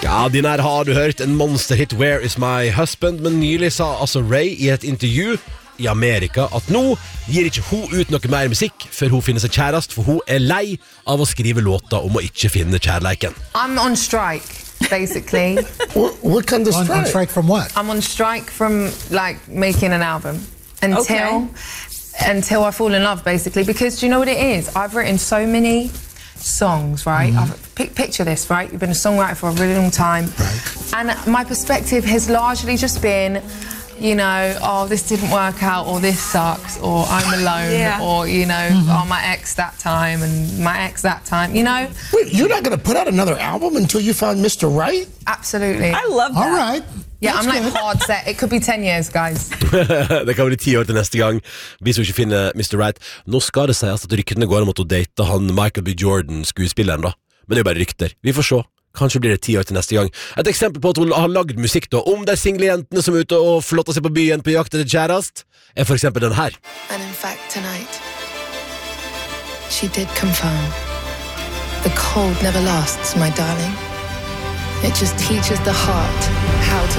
Ja, din her har du hørt en monsterhit Where is my husband? Men nylig sa altså Ray I et intervju I Amerika at nå gir ikke hun ut noe mer musikk før hun finner seg kjærest, for hun lei av å skrive låter om å ikke finne kjærleiken. I'm on strike, basically. What kind of strike? On strike from what? I'm on strike from like making an album until I fall in love, basically. Because do you know what it is? I've written so many songs, right? Picture this, right? You've been a songwriter for a really long time. Right. And my perspective has largely just been, you know, oh, this didn't work out, or this sucks, or I'm alone, or, you know, oh, my ex that time, and my ex that time, you know? Wait, you're not going to put out another album until you find Mr. Right? Absolutely. I love that. All right. Yeah, I'm like hard set. It could be 10 years, guys. Det kan bli 10 år til neste gang hvis hun ikke finner Mr. Right. Nå skal det sies at ryktene går om at hun dater han Michael B. Jordan, skuespilleren da. Men det jo bare rykter. Vi får se. Kanskje blir det 10 år til neste gang. Et eksempel på at hun har lagd musikk da, om de single jentene som ute og flotter seg på byen på jakt etter kjærast, for eksempel den her. And in fact, tonight, she did confirm. The cold never lasts, my darling. It just teaches the heart how to